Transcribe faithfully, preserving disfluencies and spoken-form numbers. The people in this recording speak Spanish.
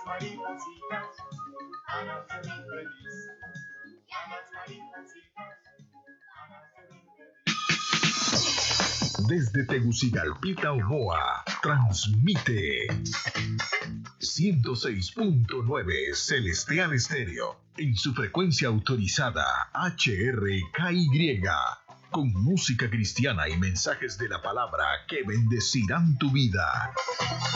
las maripositas, hágase muy feliz. Y a las maripositas, hágase muy feliz. Desde Tegucigalpita, Omoa, transmite ciento seis punto nueve Celestial Estéreo en su frecuencia autorizada H R K Y, con música cristiana y mensajes de la palabra que bendecirán tu vida.